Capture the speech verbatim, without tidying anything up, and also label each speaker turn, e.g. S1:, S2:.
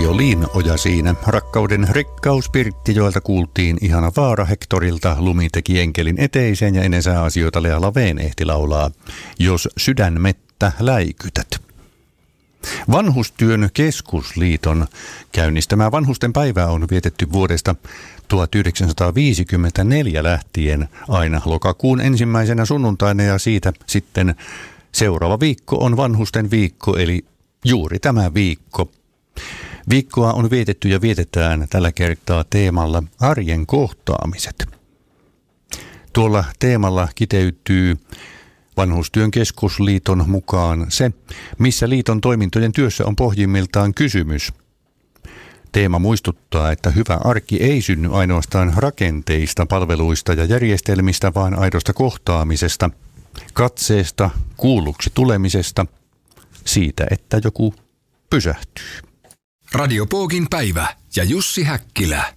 S1: Violiinoja siinä. Rakkauden rikkaus Pirttijoelta kuultiin Ihana vaara Hektorilta. Lumi teki enkelin eteiseen ja ennen sääasioita Lea Laveen ehti laulaa Jos sydänmettä läikytät. Vanhustyön keskusliiton käynnistämää vanhusten päivää on vietetty vuodesta tuhatyhdeksänsataaviisikymmentäneljä lähtien aina lokakuun ensimmäisenä sunnuntaina ja siitä sitten seuraava viikko on vanhusten viikko eli juuri tämä viikko. Viikkoa on vietetty ja vietetään tällä kertaa teemalla arjen kohtaamiset. Tuolla teemalla kiteytyy Vanhustyön keskusliiton mukaan se, missä liiton toimintojen työssä on pohjimmiltaan kysymys. Teema muistuttaa, että hyvä arki ei synny ainoastaan rakenteista, palveluista ja järjestelmistä, vaan aidosta kohtaamisesta, katseesta, kuulluksi tulemisesta, siitä, että joku pysähtyy.
S2: Radio Poogin päivä ja Jussi Häkkilä.